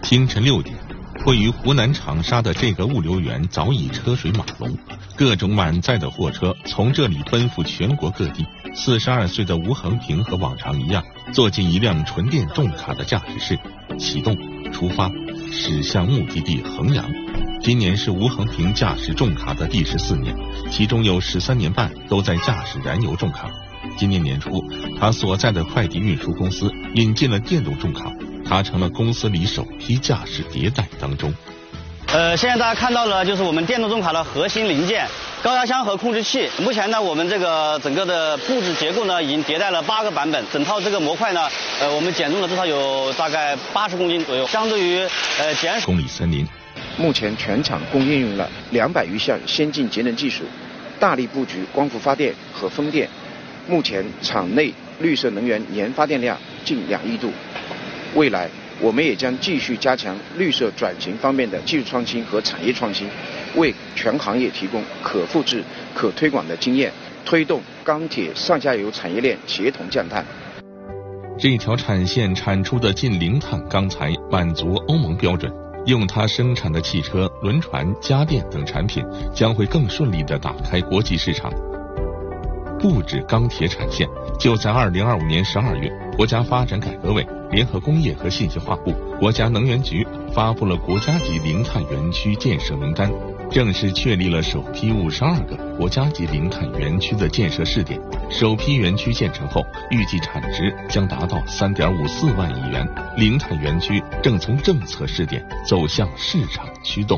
清晨6点，位于湖南长沙的这个物流园早已车水马龙，各种满载的货车从这里奔赴全国各地。42岁的吴恒平和往常一样，坐进一辆纯电重卡的驾驶室，启动、出发，驶向目的地衡阳。今年是吴恒平驾驶重卡的第14年，其中有13年半都在驾驶燃油重卡。今年年初，他所在的快递运输公司引进了电动重卡，他成了公司里首批驾驶迭代当中。 现在大家看到了，就是我们电动重卡的核心零件高压箱和控制器。目前呢，我们这个整个的布置结构呢，已经迭代了8个版本。整套这个模块呢，我们减重了至少有大概80公斤左右，相对于减公里森林。 目前全厂共应用了200余项先进节能技术，大力布局光伏发电和风电。目前厂内绿色能源年发电量近2亿度。未来我们也将继续加强绿色转型方面的技术创新和产业创新，为全行业提供可复制、可推广的经验，推动钢铁上下游产业链协同降碳。 这条产线产出的近零碳钢材满足欧盟标准，用它生产的汽车、轮船、家电等产品将会更顺利地打开国际市场。不止钢铁产线，就在2025年12月，国家发展改革委、联合工业和信息化部、国家能源局发布了国家级零碳园区建设名单，正式确立了首批52个国家级零碳园区的建设试点。首批园区建成后，预计产值将达到3.54万亿元。零碳园区正从政策试点走向市场驱动。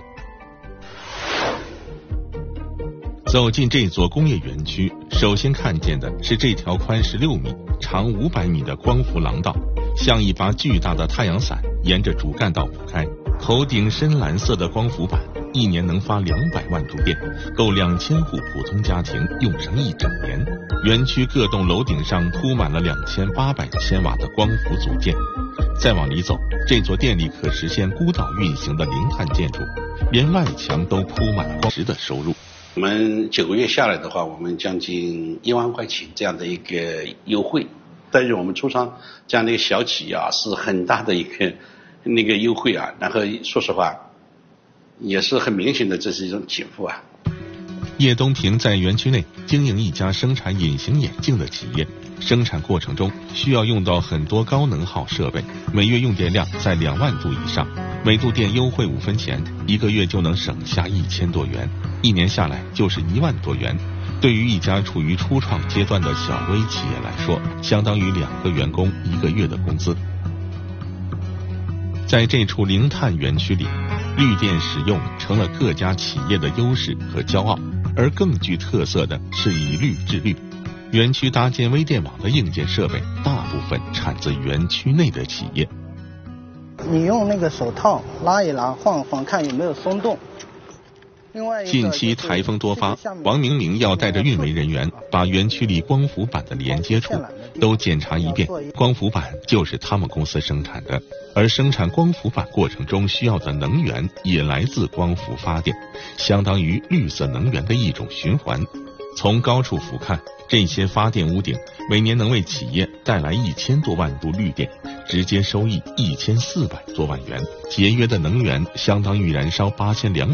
走进这座工业园区，首先看见的是这条宽16米、长500米的光伏廊道，像一把巨大的太阳伞沿着主干道铺开。头顶深蓝色的光伏板，一年能发200万度电，够2000户普通家庭用上1整年。园区各栋楼顶上铺满了2800千瓦的光伏组件。再往里走，这座电力可实现孤岛运行的零碳建筑，连外墙都铺满了光伏的收入。 我们9个月下来的话，我们将近1万块钱这样的一个优惠，对于我们初创这样的一个小企业啊，是很大的一个优惠啊。然后说实话，也是很明显的，这是一种减负啊。 叶东平在园区内经营一家生产隐形眼镜的企业，生产过程中需要用到很多高能耗设备，每月用电量在2万度以上，每度电优惠5分钱，1个月就能省下1000多元，1年下来就是1万多元。对于一家处于初创阶段的小微企业来说，相当于2个员工1个月的工资。在这处零碳园区里，绿电使用成了各家企业的优势和骄傲，而更具特色的是以绿治绿。园区搭建微电网的硬件设备，大部分产自园区内的企业。 你用那个手套拉一拉、晃一晃，看有没有松动。 近期台风多发，王明明要带着运维人员把园区里光伏板的连接处都检查一遍。光伏板就是他们公司生产的，而生产光伏板过程中需要的能源也来自光伏发电，相当于绿色能源的一种循环。从高处俯瞰，这些发电屋顶每年能为企业带来1000多万度绿电，直接收益1400多万元，节约的能源相当于燃烧8200